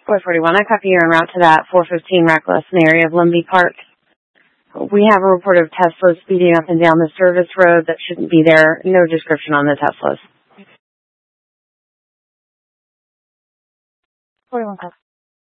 441, I copy you're en route to that 415 reckless in the area of Limby Park. We have a report of Teslas speeding up and down the service road that shouldn't be there. No description on the Teslas. 41 copy.